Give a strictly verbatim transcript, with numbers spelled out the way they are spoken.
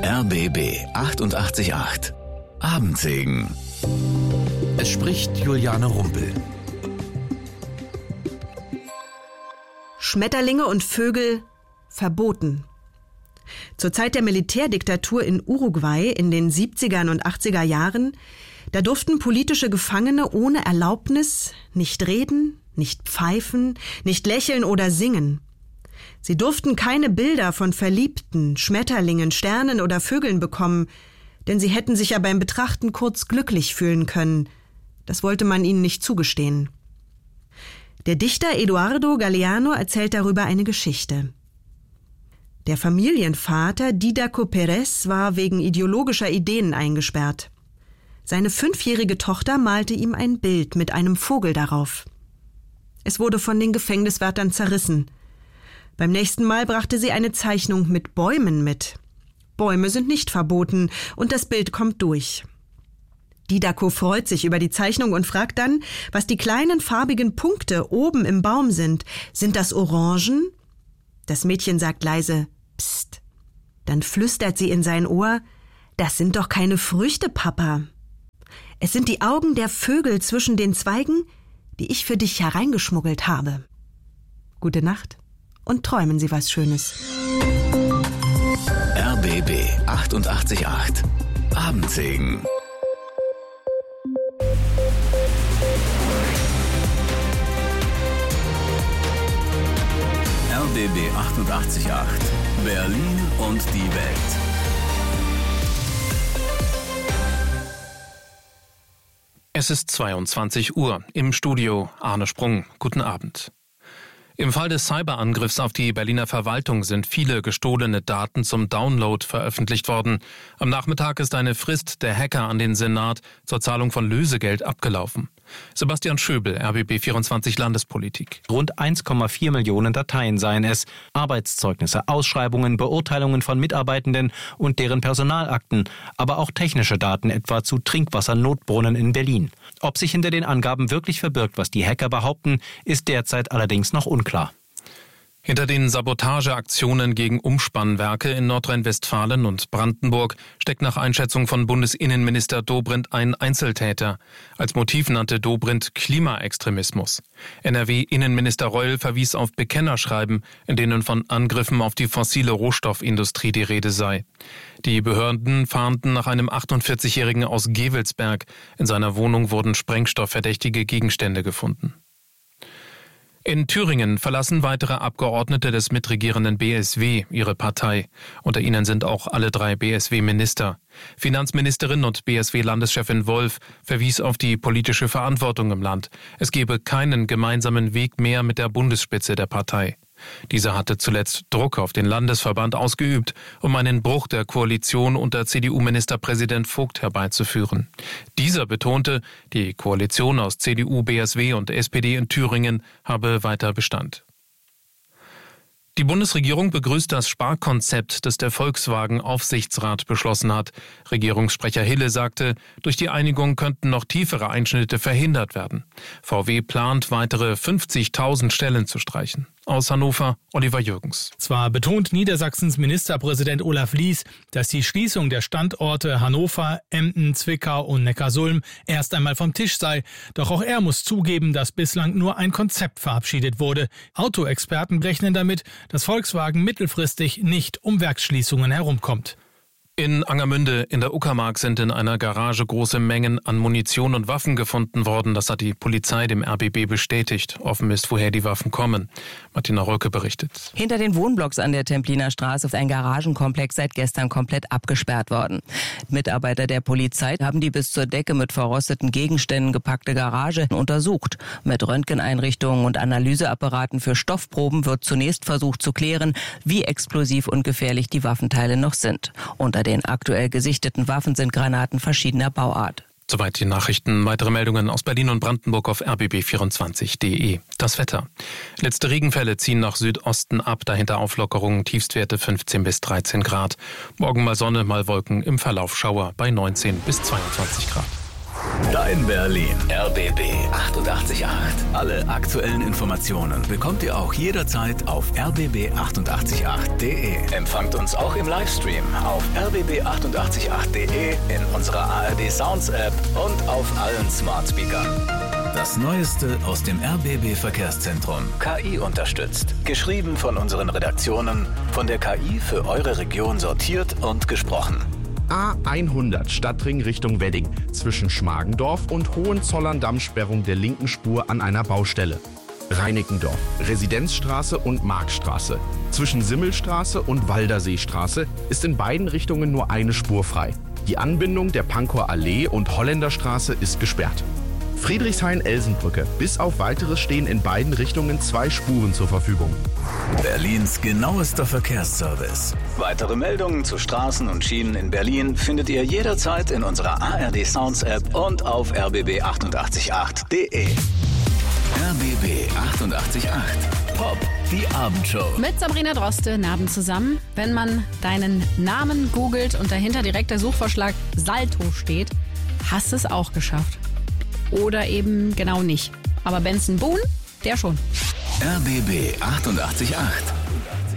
R B B achtundachtzig Komma acht Abendsegen. Es spricht Juliane Rumpel. Schmetterlinge und Vögel verboten. Zur Zeit der Militärdiktatur in Uruguay in den siebziger und achtziger Jahren, da durften politische Gefangene ohne Erlaubnis nicht reden, nicht pfeifen, nicht lächeln oder singen. Sie durften keine Bilder von Verliebten, Schmetterlingen, Sternen oder Vögeln bekommen, denn sie hätten sich ja beim Betrachten kurz glücklich fühlen können. Das wollte man ihnen nicht zugestehen. Der Dichter Eduardo Galeano erzählt darüber eine Geschichte. Der Familienvater Didaco Pérez war wegen ideologischer Ideen eingesperrt. Seine fünfjährige Tochter malte ihm ein Bild mit einem Vogel darauf. Es wurde von den Gefängniswärtern zerrissen. Beim nächsten Mal brachte sie eine Zeichnung mit Bäumen mit. Bäume sind nicht verboten und das Bild kommt durch. Didaco freut sich über die Zeichnung und fragt dann, was die kleinen farbigen Punkte oben im Baum sind. Sind das Orangen? Das Mädchen sagt leise, Psst. Dann flüstert sie in sein Ohr, das sind doch keine Früchte, Papa. Es sind die Augen der Vögel zwischen den Zweigen, die ich für dich hereingeschmuggelt habe. Gute Nacht und träumen Sie was Schönes. R B B achtundachtzig Komma acht Abendsegen. R B B achtundachtzig Komma acht Berlin und die Welt. Es ist zweiundzwanzig Uhr. Im Studio Arne Sprung. Guten Abend. Im Fall des Cyberangriffs auf die Berliner Verwaltung sind viele gestohlene Daten zum Download veröffentlicht worden. Am Nachmittag ist eine Frist der Hacker an den Senat zur Zahlung von Lösegeld abgelaufen. Sebastian Schöbel, R B B vierundzwanzig Landespolitik. Rund eins Komma vier Millionen Dateien seien es. Arbeitszeugnisse, Ausschreibungen, Beurteilungen von Mitarbeitenden und deren Personalakten, aber auch technische Daten etwa zu Trinkwassernotbrunnen in Berlin. Ob sich hinter den Angaben wirklich verbirgt, was die Hacker behaupten, ist derzeit allerdings noch unklar. Hinter den Sabotageaktionen gegen Umspannwerke in Nordrhein-Westfalen und Brandenburg steckt nach Einschätzung von Bundesinnenminister Dobrindt ein Einzeltäter. Als Motiv nannte Dobrindt Klimaextremismus. N R W-Innenminister Reul verwies auf Bekennerschreiben, in denen von Angriffen auf die fossile Rohstoffindustrie die Rede sei. Die Behörden fahnden nach einem achtundvierzigjährigen aus Gevelsberg. In seiner Wohnung wurden sprengstoffverdächtige Gegenstände gefunden. In Thüringen verlassen weitere Abgeordnete des mitregierenden B S W ihre Partei. Unter ihnen sind auch alle drei B S W-Minister. Finanzministerin und B S W-Landeschefin Wolf verwies auf die politische Verantwortung im Land. Es gebe keinen gemeinsamen Weg mehr mit der Bundesspitze der Partei. Diese hatte zuletzt Druck auf den Landesverband ausgeübt, um einen Bruch der Koalition unter C D U-Ministerpräsident Vogt herbeizuführen. Dieser betonte, die Koalition aus C D U, B S W und S P D in Thüringen habe weiter Bestand. Die Bundesregierung begrüßt das Sparkonzept, das der Volkswagen-Aufsichtsrat beschlossen hat. Regierungssprecher Hille sagte, durch die Einigung könnten noch tiefere Einschnitte verhindert werden. V W plant, weitere fünfzigtausend Stellen zu streichen. Aus Hannover, Oliver Jürgens. Zwar betont Niedersachsens Ministerpräsident Olaf Lies, dass die Schließung der Standorte Hannover, Emden, Zwickau und Neckarsulm erst einmal vom Tisch sei. Doch auch er muss zugeben, dass bislang nur ein Konzept verabschiedet wurde. Autoexperten rechnen damit, dass Volkswagen mittelfristig nicht um Werksschließungen herumkommt. In Angermünde in der Uckermark sind in einer Garage große Mengen an Munition und Waffen gefunden worden. Das hat die Polizei dem R B B bestätigt. Offen ist, woher die Waffen kommen. Martina Röcke berichtet. Hinter den Wohnblocks an der Templiner Straße ist ein Garagenkomplex seit gestern komplett abgesperrt worden. Mitarbeiter der Polizei haben die bis zur Decke mit verrosteten Gegenständen gepackte Garage untersucht. Mit Röntgeneinrichtungen und Analyseapparaten für Stoffproben wird zunächst versucht zu klären, wie explosiv und gefährlich die Waffenteile noch sind. Unter den aktuell gesichteten Waffen sind Granaten verschiedener Bauart. Soweit die Nachrichten. Weitere Meldungen aus Berlin und Brandenburg auf r b b vierundzwanzig punkt d e. Das Wetter. Letzte Regenfälle ziehen nach Südosten ab, dahinter Auflockerungen, Tiefstwerte fünfzehn bis dreizehn Grad. Morgen mal Sonne, mal Wolken, im Verlauf Schauer bei neunzehn bis zweiundzwanzig Grad. Dein Berlin. R B B achtundachtzig Komma acht. Alle aktuellen Informationen bekommt ihr auch jederzeit auf r b b achtundachtzig Komma acht punkt d e. Empfangt uns auch im Livestream auf r b b achtundachtzig Komma acht punkt d e, in unserer A R D Sounds App und auf allen Smart Speakern. Das Neueste aus dem R B B Verkehrszentrum. K I unterstützt. Geschrieben von unseren Redaktionen, von der K I für eure Region sortiert und gesprochen. A hundert Stadtring Richtung Wedding zwischen Schmargendorf und Hohenzollern-Damm-Sperrung der linken Spur an einer Baustelle. Reinickendorf, Residenzstraße und Marktstraße. Zwischen Simmelstraße und Walderseestraße ist in beiden Richtungen nur eine Spur frei. Die Anbindung der Pankower Allee und Holländerstraße ist gesperrt. Friedrichshain-Elsenbrücke. Bis auf Weiteres stehen in beiden Richtungen zwei Spuren zur Verfügung. Berlins genauester Verkehrsservice. Weitere Meldungen zu Straßen und Schienen in Berlin findet ihr jederzeit in unserer A R D Sounds App und auf r b b achtundachtzig Komma acht punkt d e. R B B achtundachtzig Komma acht. Pop, die Abendshow. Mit Sabrina Droste, Naben zusammen. Wenn man deinen Namen googelt und dahinter direkt der Suchvorschlag Salto steht, hast du es auch geschafft. Oder eben genau nicht. Aber Benson Boone, der schon. R B B achtundachtzig Komma acht.